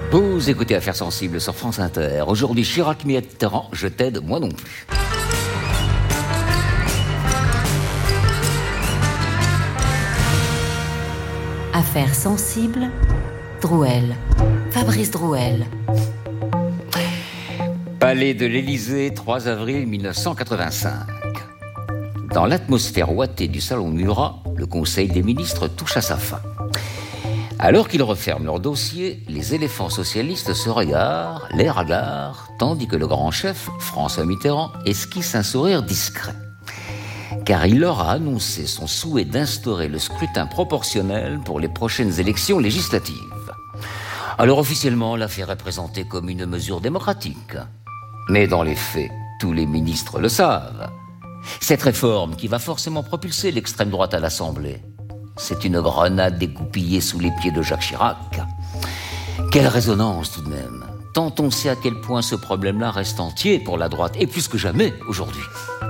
Vous écoutez Affaires sensibles sur France Inter. Aujourd'hui, Chirac Mitterrand, je t'aide, moi non plus. Affaires sensibles, Drouel. Fabrice Drouel. Palais de l'Élysée, 3 avril 1985. Dans l'atmosphère ouatée du salon Murat, le Conseil des ministres touche à sa fin. Alors qu'ils referment leur dossier, les éléphants socialistes se regardent, l'air hagard, tandis que le grand chef, François Mitterrand, esquisse un sourire discret. Car il leur a annoncé son souhait d'instaurer le scrutin proportionnel pour les prochaines élections législatives. Alors officiellement, l'affaire est présentée comme une mesure démocratique. Mais dans les faits, tous les ministres le savent. Cette réforme qui va forcément propulser l'extrême droite à l'Assemblée, c'est une grenade dégoupillée sous les pieds de Jacques Chirac. Quelle résonance tout de même, tant on sait à quel point ce problème-là reste entier pour la droite, et plus que jamais aujourd'hui.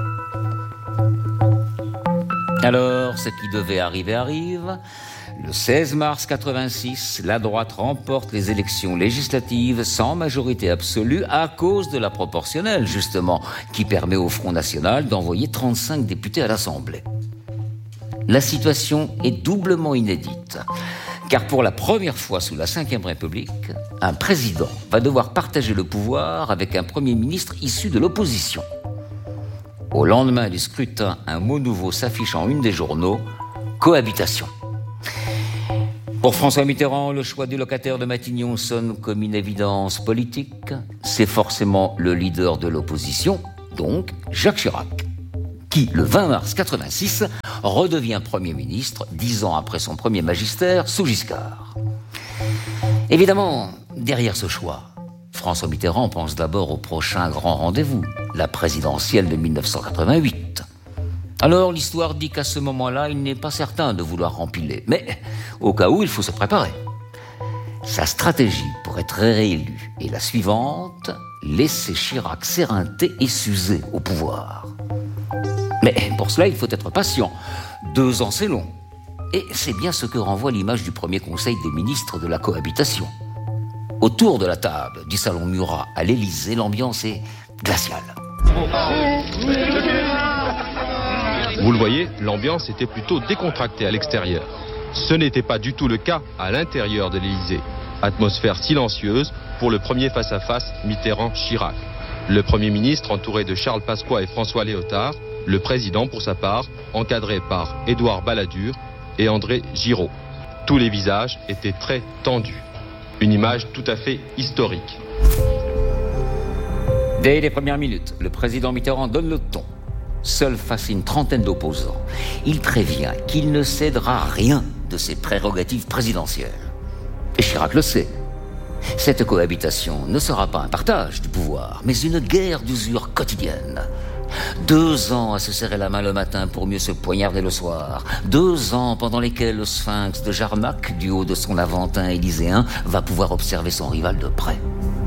Alors, ce qui devait arriver arrive. Le 16 mars 86, la droite remporte les élections législatives sans majorité absolue à cause de la proportionnelle, justement, qui permet au Front National d'envoyer 35 députés à l'Assemblée. La situation est doublement inédite, car pour la première fois sous la Ve République, un président va devoir partager le pouvoir avec un Premier ministre issu de l'opposition. Au lendemain du scrutin, un mot nouveau s'affiche en une des journaux, cohabitation. Pour François Mitterrand, le choix du locataire de Matignon sonne comme une évidence politique. C'est forcément le leader de l'opposition, donc Jacques Chirac, qui, le 20 mars 86, redevient Premier ministre 10 ans après son premier magistère sous Giscard. Évidemment, derrière ce choix, François Mitterrand pense d'abord au prochain grand rendez-vous, la présidentielle de 1988. Alors l'histoire dit qu'à ce moment-là, il n'est pas certain de vouloir empiler, mais au cas où, il faut se préparer. Sa stratégie pour être réélu est la suivante, laisser Chirac s'éreinter et s'user au pouvoir. Mais pour cela, il faut être patient. 2 ans, c'est long. Et c'est bien ce que renvoie l'image du premier conseil des ministres de la cohabitation. Autour de la table du salon Murat à l'Élysée, l'ambiance est glaciale. Vous le voyez, l'ambiance était plutôt décontractée à l'extérieur. Ce n'était pas du tout le cas à l'intérieur de l'Élysée. Atmosphère silencieuse pour le premier face-à-face Mitterrand-Chirac. Le Premier ministre entouré de Charles Pasqua et François Léotard, le président pour sa part encadré par Édouard Balladur et André Giraud. Tous les visages étaient très tendus. Une image tout à fait historique. Dès les premières minutes, le président Mitterrand donne le ton. Seul face à une trentaine d'opposants, il prévient qu'il ne cédera rien de ses prérogatives présidentielles. Et Chirac le sait. Cette cohabitation ne sera pas un partage du pouvoir, mais une guerre d'usure quotidienne. 2 ans à se serrer la main le matin pour mieux se poignarder le soir. 2 ans pendant lesquels le sphinx de Jarnac, du haut de son Aventin élyséen, va pouvoir observer son rival de près.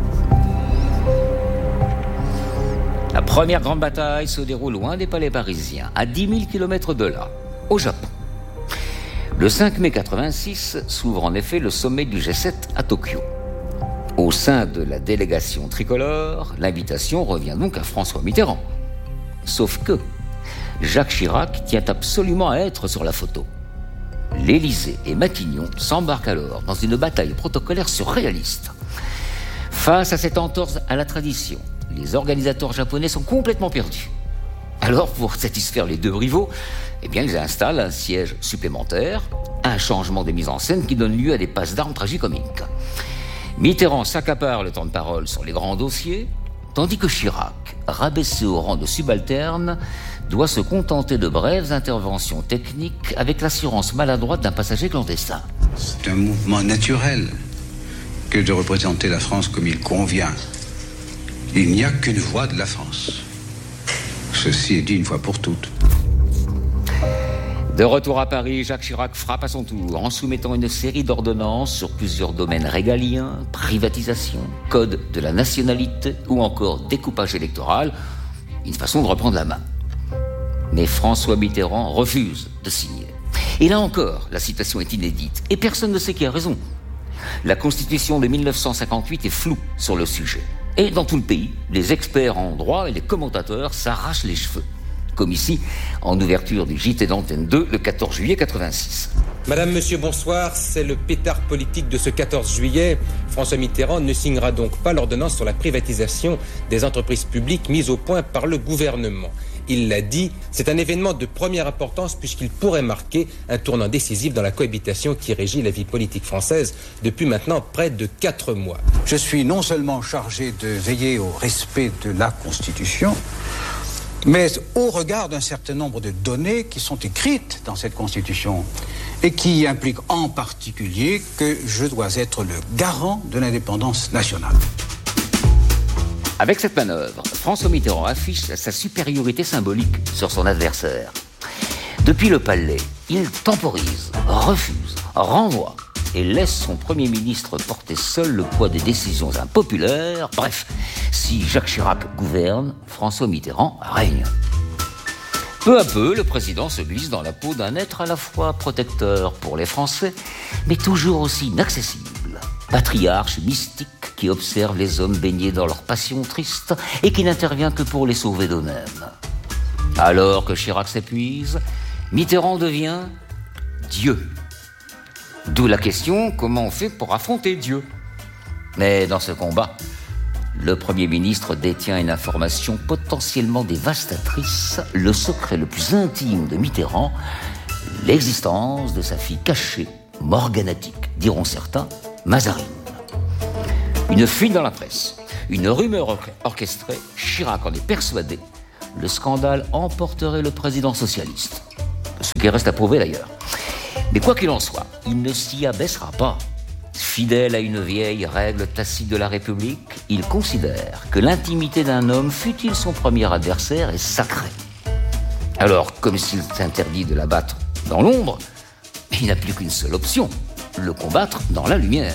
La première grande bataille se déroule loin des palais parisiens, à 10 000 km de là, au Japon. Le 5 mai 86 s'ouvre en effet le sommet du G7 à Tokyo. Au sein de la délégation tricolore, l'invitation revient donc à François Mitterrand. Sauf que Jacques Chirac tient absolument à être sur la photo. L'Élysée et Matignon s'embarquent alors dans une bataille protocolaire surréaliste. Face à cette entorse à la tradition, les organisateurs japonais sont complètement perdus. Alors, pour satisfaire les 2 rivaux, ils installent un siège supplémentaire, un changement de mise en scène qui donne lieu à des passes d'armes tragicomiques. Mitterrand s'accapare le temps de parole sur les grands dossiers, tandis que Chirac, rabaissé au rang de subalterne, doit se contenter de brèves interventions techniques avec l'assurance maladroite d'un passager clandestin. C'est un mouvement naturel que de représenter la France comme il convient. Il n'y a qu'une voix de la France. Ceci est dit une fois pour toutes. De retour à Paris, Jacques Chirac frappe à son tour en soumettant une série d'ordonnances sur plusieurs domaines régaliens, privatisation, code de la nationalité ou encore découpage électoral, une façon de reprendre la main. Mais François Mitterrand refuse de signer. Et là encore, la situation est inédite et personne ne sait qui a raison. La Constitution de 1958 est floue sur le sujet. Et dans tout le pays, les experts en droit et les commentateurs s'arrachent les cheveux. Comme ici, en ouverture du JT d'Antenne 2, le 14 juillet 86. Madame, monsieur, bonsoir. C'est le pétard politique de ce 14 juillet. François Mitterrand ne signera donc pas l'ordonnance sur la privatisation des entreprises publiques mise au point par le gouvernement. Il l'a dit, c'est un événement de première importance puisqu'il pourrait marquer un tournant décisif dans la cohabitation qui régit la vie politique française depuis maintenant près de 4 mois. Je suis non seulement chargé de veiller au respect de la Constitution, mais au regard d'un certain nombre de données qui sont écrites dans cette Constitution et qui impliquent en particulier que je dois être le garant de l'indépendance nationale. Avec cette manœuvre, François Mitterrand affiche sa supériorité symbolique sur son adversaire. Depuis le palais, il temporise, refuse, renvoie et laisse son Premier ministre porter seul le poids des décisions impopulaires. Bref, si Jacques Chirac gouverne, François Mitterrand règne. Peu à peu, le président se glisse dans la peau d'un être à la fois protecteur pour les Français, mais toujours aussi inaccessible. Patriarche mystique qui observe les hommes baignés dans leurs passions tristes et qui n'intervient que pour les sauver d'eux-mêmes. Alors que Chirac s'épuise, Mitterrand devient Dieu. D'où la question, comment on fait pour affronter Dieu ? Mais dans ce combat, le Premier ministre détient une information potentiellement dévastatrice, le secret le plus intime de Mitterrand, l'existence de sa fille cachée, morganatique, diront certains, Mazarine. Une fuite dans la presse, une rumeur orchestrée, Chirac en est persuadé, le scandale emporterait le président socialiste. Ce qui reste à prouver d'ailleurs. Mais quoi qu'il en soit, il ne s'y abaissera pas. Fidèle à une vieille règle tacite de la République, il considère que l'intimité d'un homme, fût-il son premier adversaire, est sacrée. Alors, comme s'il s'interdit de l'abattre dans l'ombre, il n'a plus qu'une seule option, le combattre dans la lumière.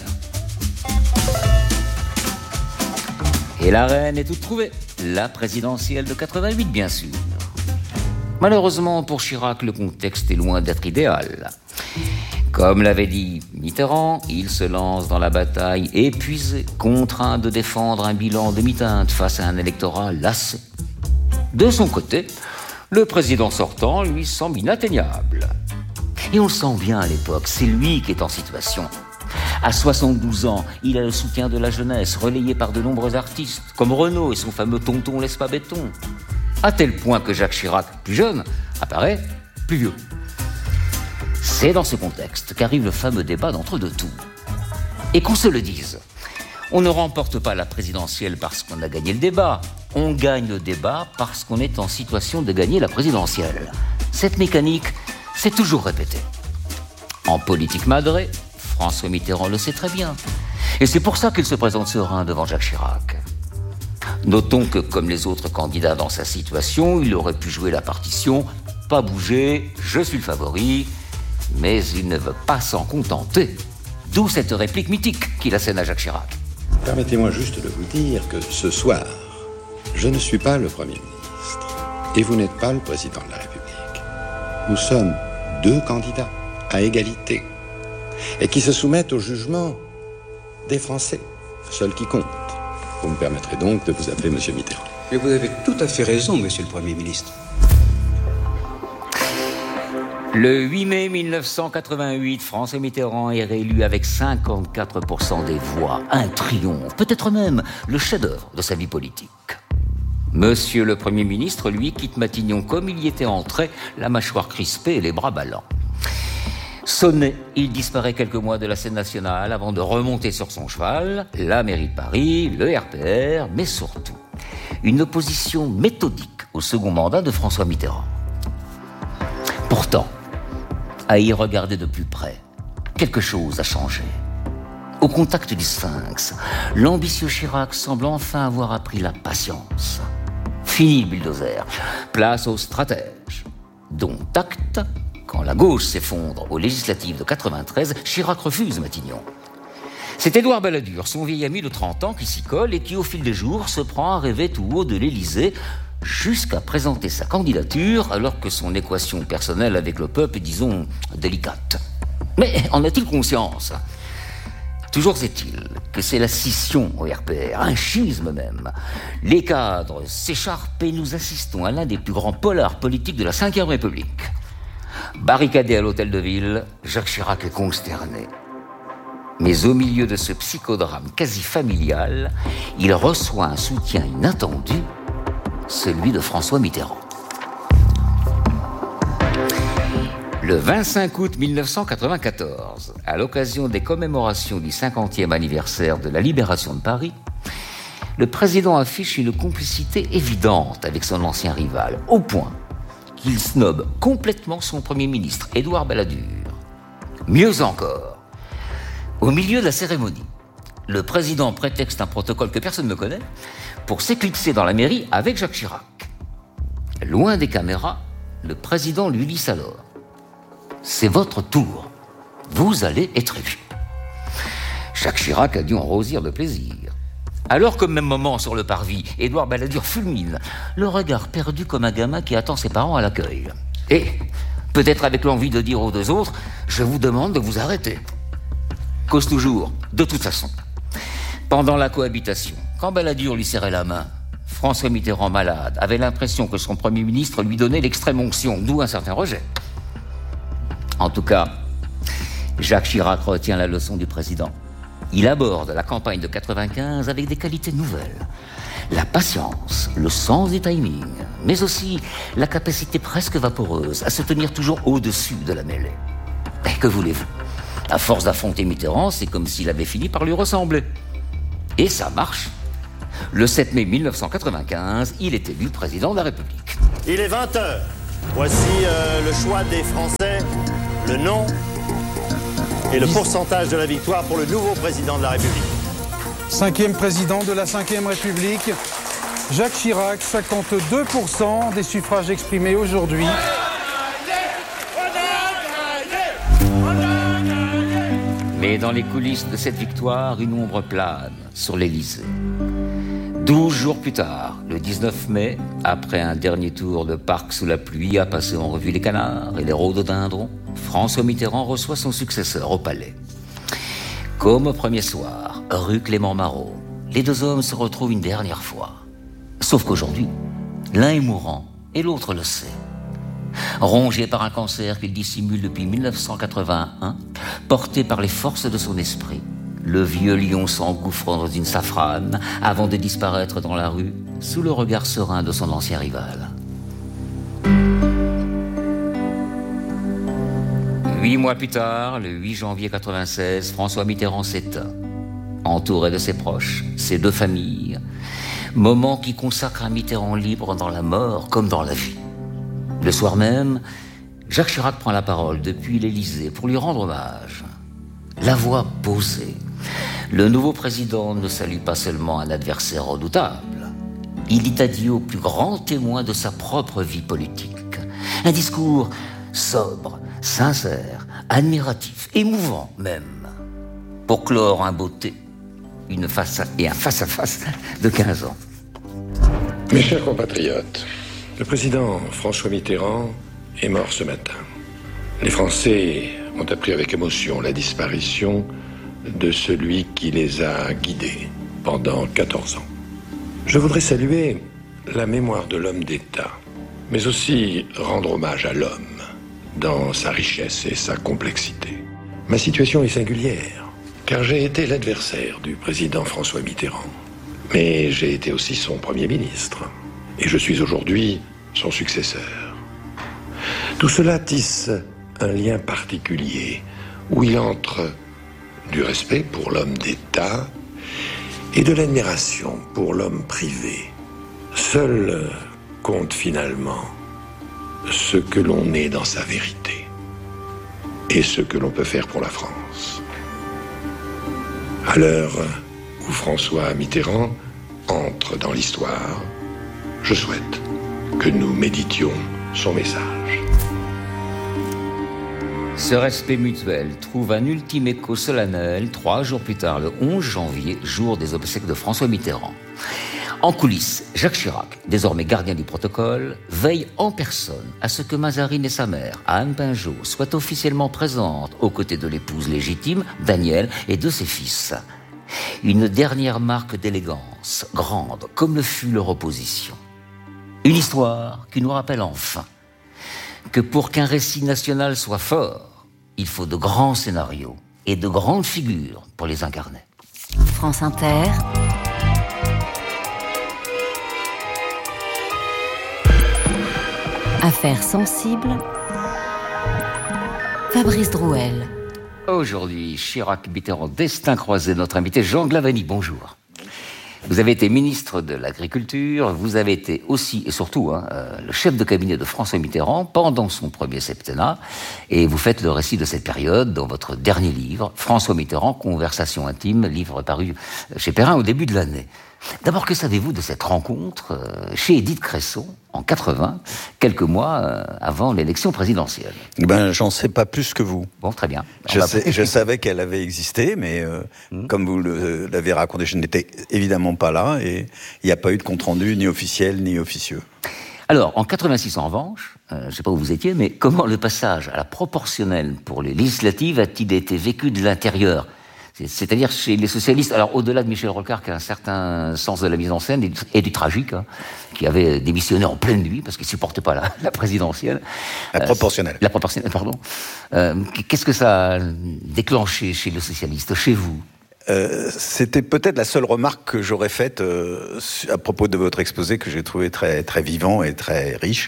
Et la reine est toute trouvée, la présidentielle de 88 bien sûr. Malheureusement pour Chirac, le contexte est loin d'être idéal. Comme l'avait dit Mitterrand, il se lance dans la bataille épuisé, contraint de défendre un bilan demi-teinte face à un électorat lassé. De son côté, le président sortant lui semble inatteignable. Et on le sent bien à l'époque, c'est lui qui est en situation. À 72 ans, il a le soutien de la jeunesse, relayé par de nombreux artistes, comme Renaud et son fameux tonton L'Espa-Béton. À tel point que Jacques Chirac, plus jeune, apparaît plus vieux. C'est dans ce contexte qu'arrive le fameux débat d'entre-deux tours. Et qu'on se le dise, on ne remporte pas la présidentielle parce qu'on a gagné le débat. On gagne le débat parce qu'on est en situation de gagner la présidentielle. Cette mécanique s'est toujours répétée. En politique madrée, François Mitterrand le sait très bien. Et c'est pour ça qu'il se présente serein devant Jacques Chirac. Notons que, comme les autres candidats dans sa situation, il aurait pu jouer la partition « pas bouger, je suis le favori », mais il ne veut pas s'en contenter. D'où cette réplique mythique qu'il assène à Jacques Chirac. Permettez-moi juste de vous dire que ce soir, je ne suis pas le Premier ministre et vous n'êtes pas le Président de la République. Nous sommes deux candidats à égalité et qui se soumettent au jugement des Français, seul qui compte. Vous me permettrez donc de vous appeler Monsieur Mitterrand. Et vous avez tout à fait raison, Monsieur le Premier ministre. Le 8 mai 1988, François Mitterrand est réélu avec 54% des voix. Un triomphe, peut-être même le chef-d'œuvre de sa vie politique. Monsieur le Premier ministre, lui, quitte Matignon comme il y était entré, la mâchoire crispée et les bras ballants. Sonné, il disparaît quelques mois de la scène nationale avant de remonter sur son cheval, la mairie de Paris, le RPR, mais surtout une opposition méthodique au second mandat de François Mitterrand. Pourtant, à y regarder de plus près, quelque chose a changé. Au contact du Sphinx, l'ambitieux Chirac semble enfin avoir appris la patience. Fini le bulldozer, place aux stratèges, dont acte. Quand la gauche s'effondre aux législatives de 93, Chirac refuse Matignon. C'est Édouard Balladur, son vieil ami de 30 ans, qui s'y colle et qui, au fil des jours, se prend à rêver tout haut de l'Élysée, jusqu'à présenter sa candidature, alors que son équation personnelle avec le peuple est, disons, délicate. Mais en a-t-il conscience ? Toujours est-il que c'est la scission au RPR, un schisme même. Les cadres s'écharpent et nous assistons à l'un des plus grands polars politiques de la Ve République. Barricadé à l'hôtel de ville, Jacques Chirac est consterné. Mais au milieu de ce psychodrame quasi familial, il reçoit un soutien inattendu, celui de François Mitterrand. Le 25 août 1994, à l'occasion des commémorations du 50e anniversaire de la libération de Paris, le président affiche une complicité évidente avec son ancien rival, au point qu'il snobe complètement son Premier ministre, Édouard Balladur. Mieux encore, au milieu de la cérémonie, le président prétexte un protocole que personne ne connaît pour s'éclipser dans la mairie avec Jacques Chirac. Loin des caméras, le président lui dit alors: « C'est votre tour, vous allez être élu. » Jacques Chirac a dû en rosir de plaisir. Alors qu'au même moment, sur le parvis, Édouard Balladur fulmine, le regard perdu comme un gamin qui attend ses parents à l'accueil. Et, peut-être avec l'envie de dire aux deux autres, « Je vous demande de vous arrêter. » Cause toujours, de toute façon. Pendant la cohabitation, quand Balladur lui serrait la main, François Mitterrand, malade, avait l'impression que son Premier ministre lui donnait l'extrême onction, d'où un certain rejet. En tout cas, Jacques Chirac retient la leçon du président. Il aborde la campagne de 95 avec des qualités nouvelles. La patience, le sens du timing, mais aussi la capacité presque vaporeuse à se tenir toujours au-dessus de la mêlée. Et que voulez-vous ? À force d'affronter Mitterrand, c'est comme s'il avait fini par lui ressembler. Et ça marche. Le 7 mai 1995, il est élu président de la République. Il est 20h. Voici le choix des Français, le nom et le pourcentage de la victoire pour le nouveau président de la République. 5e président de la Ve République, Jacques Chirac, 52% des suffrages exprimés aujourd'hui. Mais dans les coulisses de cette victoire, une ombre plane sur l'Élysée. 12 jours plus tard, le 19 mai, après un dernier tour de parc sous la pluie à passer en revue les canards et les rhododendrons, François Mitterrand reçoit son successeur au palais. Comme au premier soir, rue Clément Marot, les deux hommes se retrouvent une dernière fois. Sauf qu'aujourd'hui, l'un est mourant et l'autre le sait. Rongé par un cancer qu'il dissimule depuis 1981, porté par les forces de son esprit, le vieux lion s'engouffre dans une safrane avant de disparaître dans la rue sous le regard serein de son ancien rival. 8 mois plus tard, le 8 janvier 1996, François Mitterrand s'éteint, entouré de ses proches, ses deux familles, moment qui consacre un Mitterrand libre dans la mort comme dans la vie. Le soir même, Jacques Chirac prend la parole depuis l'Élysée pour lui rendre hommage. La voix posée, le nouveau président ne salue pas seulement un adversaire redoutable. Il dit adieu au plus grand témoin de sa propre vie politique. Un discours sobre, sincère, admiratif, émouvant même. Pour clore un beauté, un face-à-face de 15 ans. Mes chers compatriotes, le président François Mitterrand est mort ce matin. Les Français ont appris avec émotion la disparition de celui qui les a guidés pendant 14 ans. Je voudrais saluer la mémoire de l'homme d'État, mais aussi rendre hommage à l'homme dans sa richesse et sa complexité. Ma situation est singulière, car j'ai été l'adversaire du président François Mitterrand, mais j'ai été aussi son Premier ministre, et je suis aujourd'hui son successeur. Tout cela tisse un lien particulier, où il entre du respect pour l'homme d'État et de l'admiration pour l'homme privé. Seul compte finalement ce que l'on est dans sa vérité et ce que l'on peut faire pour la France. À l'heure où François Mitterrand entre dans l'histoire, je souhaite que nous méditions son message. Ce respect mutuel trouve un ultime écho solennel 3 jours plus tard, le 11 janvier, jour des obsèques de François Mitterrand. En coulisses, Jacques Chirac, désormais gardien du protocole, veille en personne à ce que Mazarine et sa mère, Anne Pinjot, soient officiellement présentes aux côtés de l'épouse légitime, Danielle, et de ses fils. Une dernière marque d'élégance, grande, comme le fut leur opposition. Une histoire qui nous rappelle enfin que pour qu'un récit national soit fort, il faut de grands scénarios et de grandes figures pour les incarner. France Inter. Affaires sensibles. Fabrice Drouel. Aujourd'hui, Chirac-Mitterrand, destin croisé, notre invité Jean Glavany, bonjour. Vous avez été ministre de l'Agriculture, vous avez été aussi et surtout le chef de cabinet de François Mitterrand pendant son premier septennat, et vous faites le récit de cette période dans votre dernier livre, François Mitterrand, Conversation intime, livre paru chez Perrin au début de l'année. D'abord, que savez-vous de cette rencontre chez Édith Cresson, en 80, quelques mois avant l'élection présidentielle? J'en sais pas plus que vous. Bon, très bien. Je savais qu'elle avait existé, mais comme vous l'avez raconté, je n'étais évidemment pas là, et il n'y a pas eu de compte-rendu, ni officiel, ni officieux. Alors, en 86, en revanche, je ne sais pas où vous étiez, mais comment le passage à la proportionnelle pour les législatives a-t-il été vécu de l'intérieur ? C'est-à-dire chez les socialistes, alors au-delà de Michel Rocard, qui a un certain sens de la mise en scène et du tragique, qui avait démissionné en pleine nuit parce qu'il ne supportait pas la présidentielle. La proportionnelle. La proportionnelle, pardon. Qu'est-ce que ça a déclenché chez les socialistes, chez vous ? C'était peut-être la seule remarque que j'aurais faite à propos de votre exposé, que j'ai trouvé très, très vivant et très riche.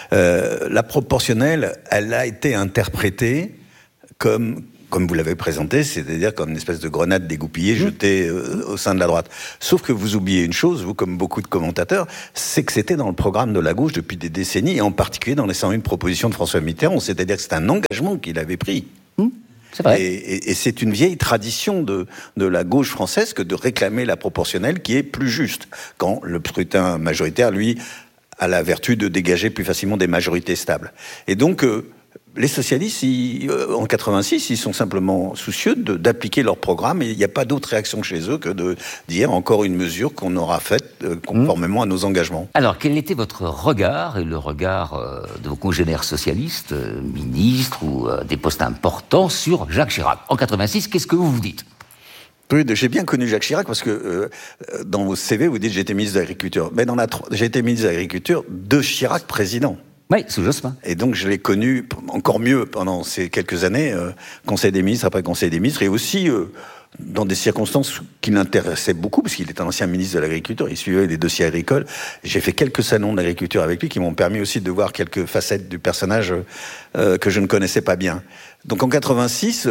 La proportionnelle, elle a été interprétée comme vous l'avez présenté, c'est-à-dire comme une espèce de grenade dégoupillée jetée au sein de la droite. Sauf que vous oubliez une chose, vous comme beaucoup de commentateurs, c'est que c'était dans le programme de la gauche depuis des décennies, et en particulier dans les 101 propositions de François Mitterrand, c'est-à-dire que c'est un engagement qu'il avait pris. C'est vrai. Et c'est une vieille tradition de la gauche française que de réclamer la proportionnelle qui est plus juste, quand le scrutin majoritaire, lui, a la vertu de dégager plus facilement des majorités stables. Et donc, les socialistes, en 86, ils sont simplement soucieux d'appliquer leur programme, et il n'y a pas d'autre réaction chez eux que de dire encore une mesure qu'on aura faite conformément à nos engagements. Alors, quel était votre regard, et le regard de vos congénères socialistes, ministres ou des postes importants, sur Jacques Chirac ? En 86, qu'est-ce que vous vous dites ? Oui, j'ai bien connu Jacques Chirac parce que dans vos CV, vous dites j'ai été ministre de l'Agriculture. Mais j'ai été ministre de l'Agriculture de Chirac président. Oui, sous Jospin. Et donc je l'ai connu encore mieux pendant ces quelques années, Conseil des ministres après Conseil des ministres, et aussi dans des circonstances qui l'intéressaient beaucoup, parce qu'il était un ancien ministre de l'Agriculture, il suivait les dossiers agricoles. J'ai fait quelques salons de l'agriculture avec lui qui m'ont permis aussi de voir quelques facettes du personnage que je ne connaissais pas bien. Donc en 86,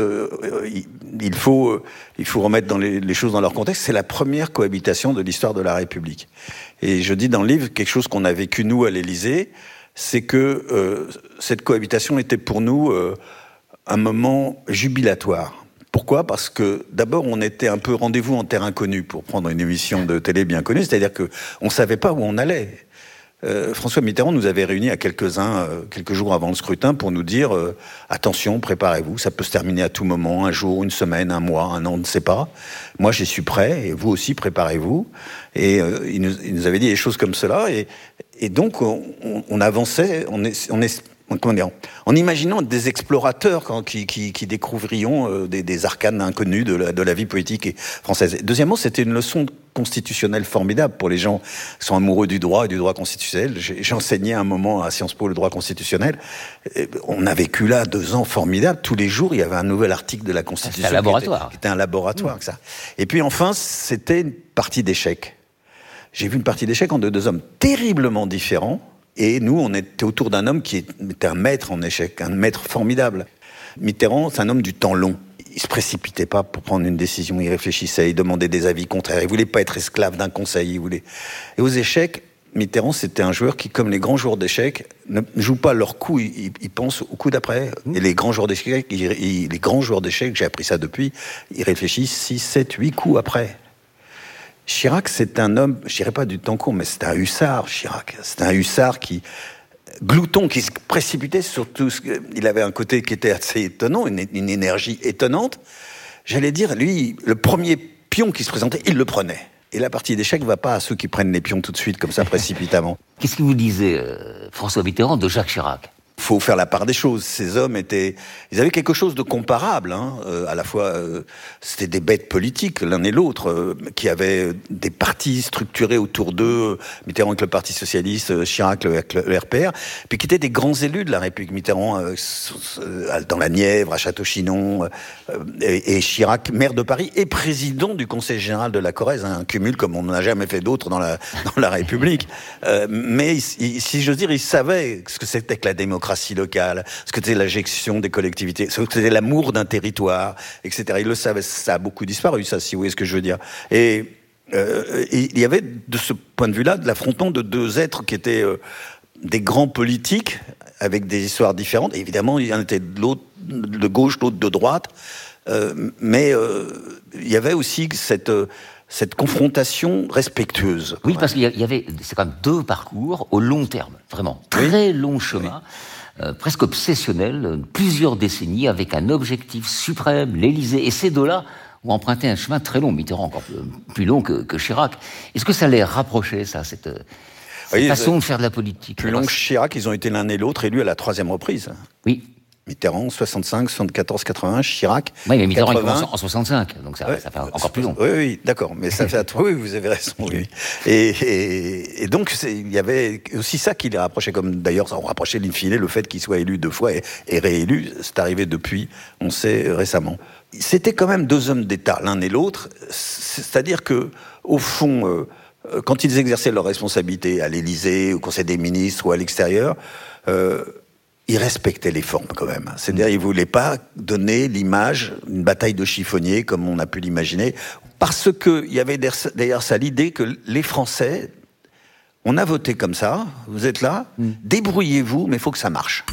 il faut remettre les choses dans leur contexte. C'est la première cohabitation de l'histoire de la République. Et je dis dans le livre quelque chose qu'on a vécu nous à l'Élysée, c'est que cette cohabitation était pour nous un moment jubilatoire. Pourquoi ? Parce que d'abord, on était un peu rendez-vous en terre inconnue, pour prendre une émission de télé bien connue, c'est-à-dire qu'on ne savait pas où on allait. François Mitterrand nous avait réunis à quelques jours avant le scrutin pour nous dire attention, préparez-vous, ça peut se terminer à tout moment, un jour, une semaine, un mois, un an, on ne sait pas. Moi, je suis prêt, et vous aussi, préparez-vous. Et il nous avait dit des choses comme cela, et donc on avançait, en imaginant des explorateurs qui découvririons des arcanes inconnues de la vie politique française. Deuxièmement, c'était une leçon constitutionnelle formidable pour les gens qui sont amoureux du droit et du droit constitutionnel. J'enseignais un moment à Sciences Po le droit constitutionnel. On a vécu là 2 ans formidables. Tous les jours, il y avait un nouvel article de la Constitution. C'était un laboratoire. Qui était un laboratoire, ça. Et puis enfin, c'était une partie d'échecs. J'ai vu une partie d'échecs entre 2 hommes terriblement différents. Et nous, on était autour d'un homme qui était un maître en échec, un maître formidable. Mitterrand, c'est un homme du temps long. Il se précipitait pas pour prendre une décision, il réfléchissait, il demandait des avis contraires, il voulait pas être esclave d'un conseil, Et aux échecs, Mitterrand, c'était un joueur qui, comme les grands joueurs d'échecs, ne jouent pas leur coup, ils pensent au coup d'après. Et les grands joueurs d'échecs, j'ai appris ça depuis, ils réfléchissent 6, 7, 8 coups après. Chirac, c'est un homme, je dirais pas du temps court, mais c'est un hussard, Chirac. C'est un hussard glouton, qui se précipitait sur tout il avait un côté qui était assez étonnant, une énergie étonnante. J'allais dire, lui, le premier pion qui se présentait, il le prenait. Et la partie d'échec ne va pas à ceux qui prennent les pions tout de suite, comme ça, précipitamment. Qu'est-ce que vous disait François Mitterrand de Jacques Chirac ? Il faut faire la part des choses. Ces hommes ils avaient quelque chose de comparable, à la fois, c'était des bêtes politiques, l'un et l'autre, qui avaient des partis structurés autour d'eux, Mitterrand avec le Parti Socialiste, Chirac avec le RPR, puis qui étaient des grands élus de la République. Mitterrand, dans la Nièvre, à Château-Chinon, et Chirac, maire de Paris, et président du Conseil Général de la Corrèze, un cumul comme on n'en a jamais fait d'autres dans la République. Mais, si j'ose dire, ils savaient ce que c'était que la démocratie locale, ce que c'était la gestion des collectivités, ce que c'était l'amour d'un territoire, etc. Ils le savaient, ça a beaucoup disparu, ça, si vous voyez ce que je veux dire. Et il y avait, de ce point de vue-là, de l'affrontement de deux êtres qui étaient des grands politiques, avec des histoires différentes. Et évidemment, il y en était de gauche, l'autre de droite, mais il y avait aussi cette confrontation respectueuse. Oui, parce qu'il y avait, c'est quand même deux parcours au long terme, vraiment, très long chemin, presque obsessionnel, plusieurs décennies, avec un objectif suprême, l'Élysée. Et ces deux-là ont emprunté un chemin très long, Mitterrand encore plus long que Chirac. Est-ce que ça les rapprochait, ça, cette façon de faire de la politique? Plus long que Chirac, ils ont été l'un et l'autre élus à la 3e reprise. Oui. Mitterrand, 65, 74, 81, Chirac. Oui, mais Mitterrand 80. Il commence en 65, donc ça fait encore plus long. Oui, d'accord, mais ça fait. Oui, vous avez raison. Oui. Et donc, il y avait aussi ça qui les rapprochait, comme d'ailleurs, on rapprochait l'in fine le fait qu'il soit élu 2 fois et réélu. C'est arrivé depuis, on sait, récemment. C'était quand même 2 hommes d'État, l'un et l'autre. C'est-à-dire que, au fond, quand ils exerçaient leurs responsabilités à l'Élysée, au Conseil des ministres ou à l'extérieur, ils respectaient les formes quand même. C'est-à-dire, ils voulaient pas donner l'image, une bataille de chiffonniers, comme on a pu l'imaginer, parce qu'il y avait derrière ça l'idée que les Français, on a voté comme ça, vous êtes là, débrouillez-vous, mais il faut que ça marche.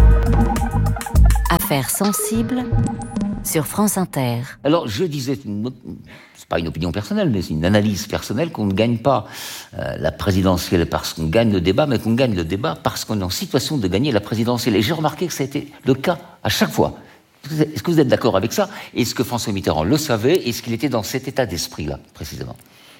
Affaires sensibles sur France Inter. Alors, je disais, c'est pas une opinion personnelle, mais c'est une analyse personnelle, qu'on ne gagne pas la présidentielle parce qu'on gagne le débat, mais qu'on gagne le débat parce qu'on est en situation de gagner la présidentielle. Et j'ai remarqué que ça a été le cas à chaque fois. Est-ce que vous êtes d'accord avec ça? Est-ce que François Mitterrand le savait? Est-ce qu'il était dans cet état d'esprit-là, précisément?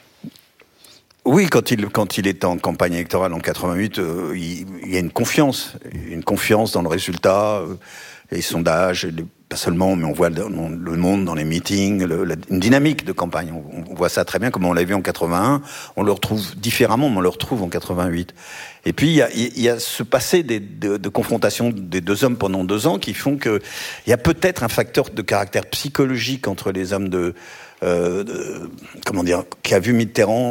Oui, quand il est en campagne électorale en 88, il y a une confiance dans le résultat, les sondages, pas seulement, mais on voit le monde dans les meetings, une dynamique de campagne. On voit ça très bien, comme on l'a vu en 81. On le retrouve différemment, mais on le retrouve en 88. Et puis, il y a ce passé de confrontation des 2 hommes pendant 2 ans qui font que il y a peut-être un facteur de caractère psychologique entre les hommes comment dire, qui a vu Mitterrand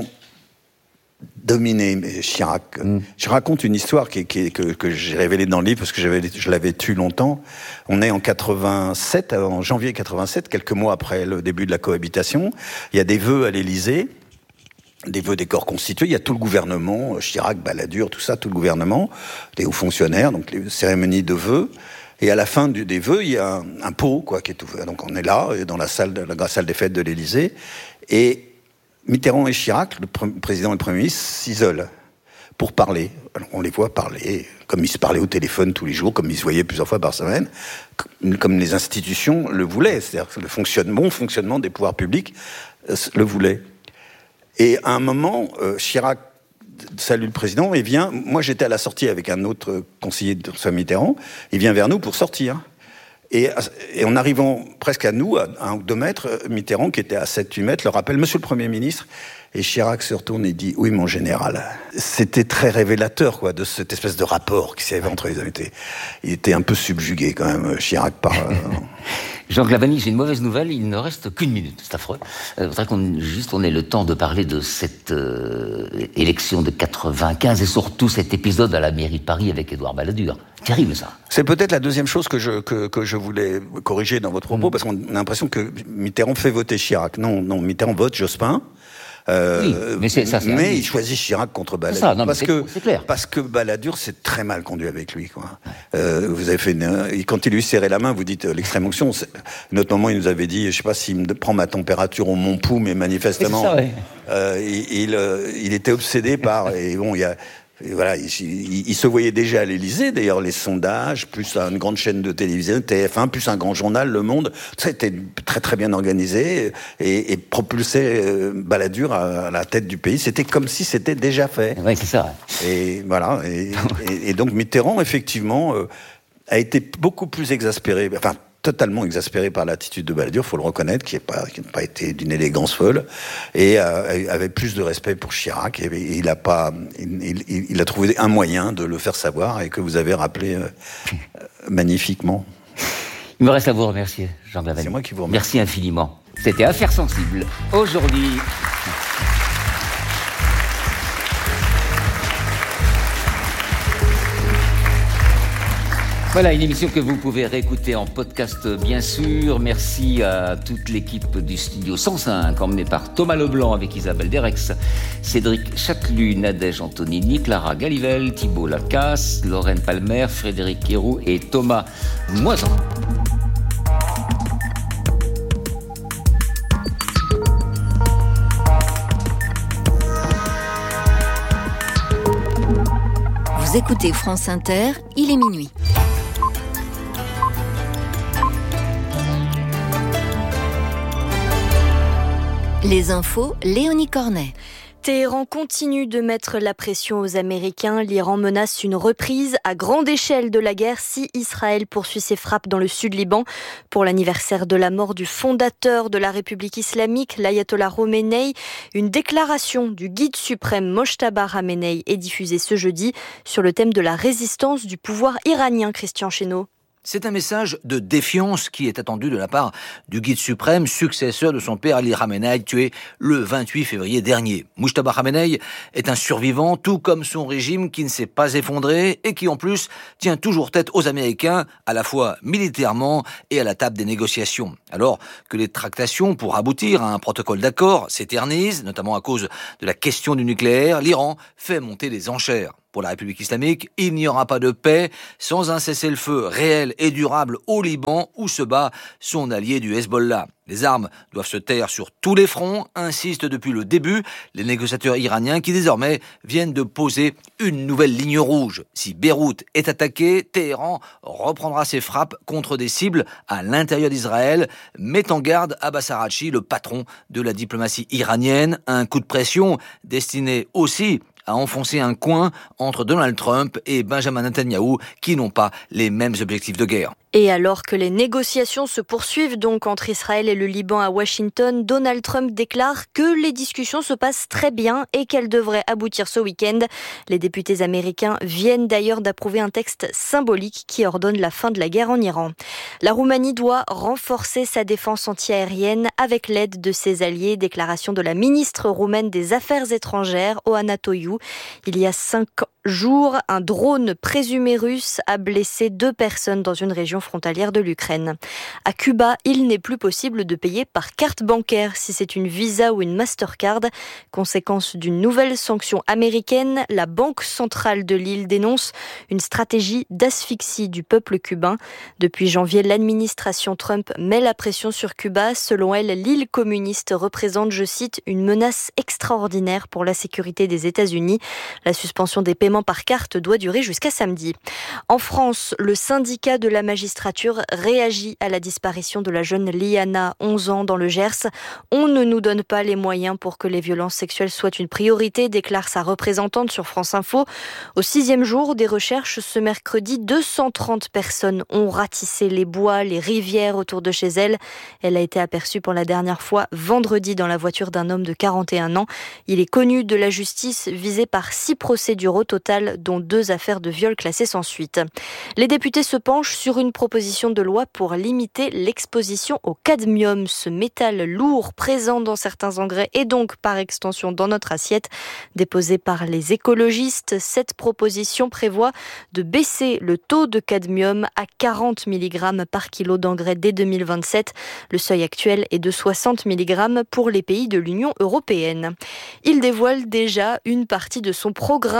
dominer Chirac. Je raconte une histoire que j'ai révélée dans le livre parce que je l'avais tue longtemps. On est en 87, en janvier 87, quelques mois après le début de la cohabitation. Il y a des vœux à l'Élysée, des vœux des corps constitués. Il y a tout le gouvernement, Chirac, Balladur, tout ça, tout le gouvernement, des hauts fonctionnaires, donc les cérémonies de vœux. Et à la fin des vœux, il y a un pot, qui est ouvert. Donc on est là, dans la salle des fêtes de l'Élysée, et Mitterrand et Chirac, le président et le Premier ministre, s'isolent pour parler. Alors, on les voit parler, comme ils se parlaient au téléphone tous les jours, comme ils se voyaient plusieurs fois par semaine, comme les institutions le voulaient. C'est-à-dire que le bon fonctionnement des pouvoirs publics le voulait. Et à un moment, Chirac salue le président et vient... Moi, j'étais à la sortie avec un autre conseiller de François Mitterrand. Il vient vers nous pour sortir. Et en arrivant presque à nous, à 1 ou 2 mètres, Mitterrand, qui était à 7-8 mètres, leur appelle « Monsieur le Premier ministre ». Et Chirac se retourne et dit « Oui, mon général ». C'était très révélateur, de cette espèce de rapport qui s'y avait entre les hommes. Il était un peu subjugué, quand même, Chirac, par... Jean Clavani, j'ai une mauvaise nouvelle, il ne reste qu'une minute, c'est affreux. Il faudrait qu'on ait le temps de parler de cette élection de 95 et surtout cet épisode à la mairie de Paris avec Édouard Balladur. Terrible, ça. C'est peut-être la deuxième chose que je voulais corriger dans votre propos, parce qu'on a l'impression que Mitterrand fait voter Chirac. Non, Mitterrand vote Jospin. Oui, mais il choisit Chirac contre Balladur. C'est ça, non, c'est clair. Parce que Balladur s'est très mal conduit avec lui, vous avez fait quand il lui serrait la main, vous dites l'extrême onction. Notamment, il nous avait dit, je sais pas s'il me prend ma température au Montpou, mais manifestement, c'est ça, ouais. il était obsédé par. Et bon, il Et voilà, il se voyait déjà à l'Élysée, d'ailleurs, les sondages, plus une grande chaîne de télévision, TF1, plus un grand journal, Le Monde, ça était très très bien organisé et propulsait Balladur à la tête du pays. C'était comme si c'était déjà fait. Oui, c'est ça. Et voilà, et donc Mitterrand, effectivement, a été beaucoup plus exaspéré, enfin, totalement exaspéré par l'attitude de Balladur, faut le reconnaître, qui n'a pas été d'une élégance folle, et avait plus de respect pour Chirac, et il a trouvé un moyen de le faire savoir, et que vous avez rappelé magnifiquement. Il me reste à vous remercier, Jean Glavany. C'est moi qui vous remercie. Merci infiniment. C'était Affaires sensibles. Aujourd'hui... Voilà, une émission que vous pouvez réécouter en podcast, bien sûr. Merci à toute l'équipe du Studio 105, emmenée par Thomas Leblanc avec Isabelle Derex, Cédric Chatelus, Nadège Antonini, Clara Galivelle, Thibault Lacasse, Lorraine Palmer, Frédéric Héroux et Thomas Moisan. Vous écoutez France Inter, il est minuit. Les infos, Léonie Cornet. Téhéran continue de mettre la pression aux Américains. L'Iran menace une reprise à grande échelle de la guerre si Israël poursuit ses frappes dans le sud Liban. Pour l'anniversaire de la mort du fondateur de la République islamique, l'ayatollah Khomeini, une déclaration du guide suprême Mojtaba Khamenei est diffusée ce jeudi sur le thème de la résistance du pouvoir iranien. Christian Chesneau. C'est un message de défiance qui est attendu de la part du guide suprême, successeur de son père Ali Khamenei, tué le 28 février dernier. Mojtaba Khamenei est un survivant, tout comme son régime qui ne s'est pas effondré et qui en plus tient toujours tête aux Américains, à la fois militairement et à la table des négociations. Alors que les tractations pour aboutir à un protocole d'accord s'éternisent, notamment à cause de la question du nucléaire, l'Iran fait monter les enchères. Pour la République islamique, il n'y aura pas de paix sans un cessez-le-feu réel et durable au Liban où se bat son allié du Hezbollah. Les armes doivent se taire sur tous les fronts, insistent depuis le début les négociateurs iraniens qui désormais viennent de poser une nouvelle ligne rouge. Si Beyrouth est attaquée, Téhéran reprendra ses frappes contre des cibles à l'intérieur d'Israël, met en garde Abbas Araghchi, le patron de la diplomatie iranienne, un coup de pression destiné aussi à enfoncer un coin entre Donald Trump et Benjamin Netanyahou qui n'ont pas les mêmes objectifs de guerre. Et alors que les négociations se poursuivent donc entre Israël et le Liban à Washington, Donald Trump déclare que les discussions se passent très bien et qu'elles devraient aboutir ce week-end. Les députés américains viennent d'ailleurs d'approuver un texte symbolique qui ordonne la fin de la guerre en Iran. La Roumanie doit renforcer sa défense antiaérienne avec l'aide de ses alliés. Déclaration de la ministre roumaine des Affaires étrangères, Oana Toiu. Il y a 5 jours, un drone présumé russe a blessé 2 personnes dans une région frontalière de l'Ukraine. À Cuba, il n'est plus possible de payer par carte bancaire si c'est une Visa ou une Mastercard. Conséquence d'une nouvelle sanction américaine, la Banque centrale de l'île dénonce une stratégie d'asphyxie du peuple cubain. Depuis janvier, l'administration Trump met la pression sur Cuba. Selon elle, l'île communiste représente, je cite, une menace extraordinaire pour la sécurité des États-Unis. La suspension des paiements par carte doit durer jusqu'à samedi. En France, le syndicat de la magistrature réagit à la disparition de la jeune Liana, 11 ans, dans le Gers. On ne nous donne pas les moyens pour que les violences sexuelles soient une priorité, déclare sa représentante sur France Info. Au 6e jour des recherches, ce mercredi, 230 personnes ont ratissé les bois, les rivières autour de chez elle. Elle a été aperçue pour la dernière fois vendredi dans la voiture d'un homme de 41 ans. Il est connu de la justice, visé par 6 procédures au total, dont 2 affaires de viol classées sans suite. Les députés se penchent sur une proposition de loi pour limiter l'exposition au cadmium, ce métal lourd présent dans certains engrais et donc par extension dans notre assiette. Déposée par les écologistes, cette proposition prévoit de baisser le taux de cadmium à 40 mg par kilo d'engrais dès 2027. Le seuil actuel est de 60 mg pour les pays de l'Union européenne. Il dévoile déjà une partie de son programme à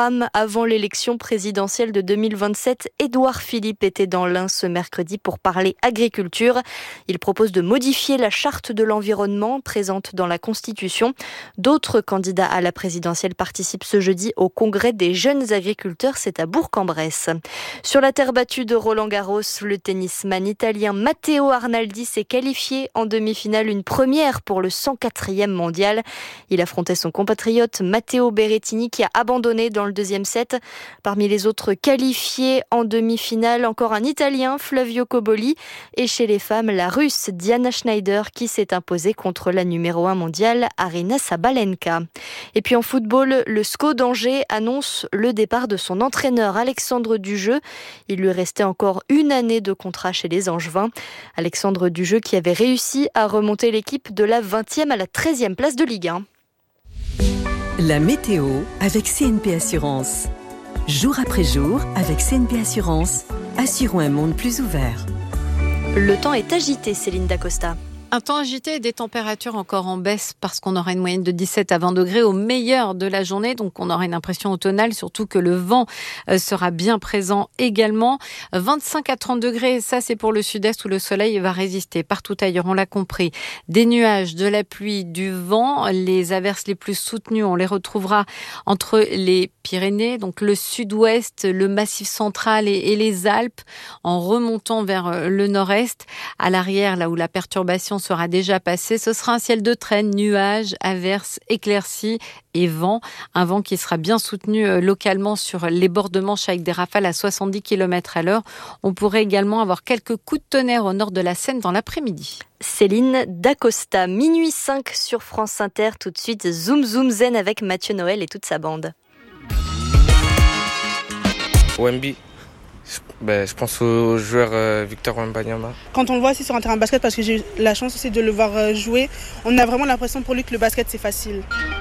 avant l'élection présidentielle de 2027, Édouard Philippe était dans l'Ain ce mercredi pour parler agriculture. Il propose de modifier la charte de l'environnement présente dans la Constitution. D'autres candidats à la présidentielle participent ce jeudi au congrès des jeunes agriculteurs, c'est à Bourg-en-Bresse. Sur la terre battue de Roland-Garros, le tennisman italien Matteo Arnaldi s'est qualifié en demi-finale, une première pour le 104e mondial. Il affrontait son compatriote Matteo Berrettini qui a abandonné dans le deuxième set. Parmi les autres qualifiés en demi-finale, encore un Italien, Flavio Cobolli, et chez les femmes, la Russe Diana Schneider qui s'est imposée contre la numéro 1 mondiale Aryna Sabalenka. Et puis en football, le SCO d'Angers annonce le départ de son entraîneur Alexandre Dujeu. Il lui restait encore une année de contrat chez les Angevins. Alexandre Dujeu qui avait réussi à remonter l'équipe de la 20e à la 13e place de Ligue 1. La météo avec CNP Assurance. Jour après jour, avec CNP Assurance, assurons un monde plus ouvert. Le temps est agité, Céline Dacosta. Un temps agité et des températures encore en baisse parce qu'on aura une moyenne de 17 à 20 degrés au meilleur de la journée. Donc on aura une impression automnale, surtout que le vent sera bien présent également. 25 à 30 degrés, ça c'est pour le sud-est où le soleil va résister. Partout ailleurs, on l'a compris. Des nuages, de la pluie, du vent. Les averses les plus soutenues, on les retrouvera entre les Pyrénées, donc le sud-ouest, le massif central et les Alpes, en remontant vers le nord-est. À l'arrière, là où la perturbation sera déjà passée, ce sera un ciel de traîne, nuages, averses, éclaircies et vent. Un vent qui sera bien soutenu localement sur les bords de Manche avec des rafales à 70 km à l'heure. On pourrait également avoir quelques coups de tonnerre au nord de la Seine dans l'après-midi. Céline Dacosta, minuit 5 sur France Inter. Tout de suite, Zoom Zoom Zen avec Mathieu Noël et toute sa bande. Wemby. Je pense au joueur Victor Wembanyama. Quand on le voit aussi sur un terrain de basket, parce que j'ai eu la chance aussi de le voir jouer, on a vraiment l'impression pour lui que le basket c'est facile.